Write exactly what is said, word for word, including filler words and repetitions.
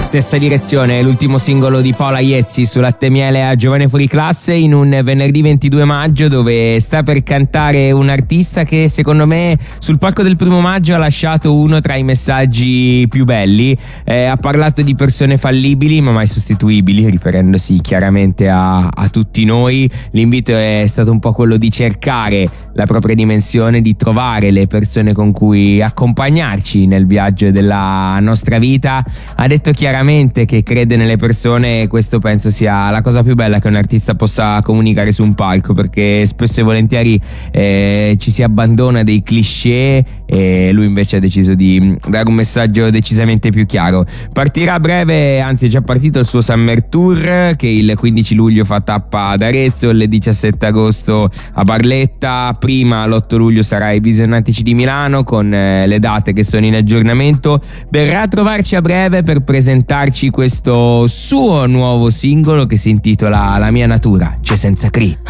stessa direzione, l'ultimo singolo di Paola Iezzi su Latte e Miele a Giovane Fuori Classe in un venerdì ventidue maggio, dove sta per cantare un artista che secondo me sul palco del primo maggio ha lasciato uno tra i messaggi più belli. Eh, ha parlato di persone fallibili ma mai sostituibili, riferendosi chiaramente a, a tutti noi. L'invito è stato un po' quello di cercare la propria dimensione, di trovare le persone con cui accompagnarci nel viaggio della nostra vita. Ha detto chiaramente che crede nelle persone, e questo penso sia la cosa più bella che un artista possa comunicare su un palco, perché spesso e volentieri eh, ci si abbandona dei cliché e lui invece ha deciso di dare un messaggio decisamente più chiaro. Partirà a breve, anzi è già partito il suo Summer Tour, che il quindici luglio fa tappa ad Arezzo, il diciassette agosto a Barletta, prima l'otto luglio sarà ai Visionatici di Milano con eh, le date che sono in aggiornamento. Verrà a trovarci a breve per presentarci questo suo nuovo singolo che si intitola La mia natura c'è senza Cri.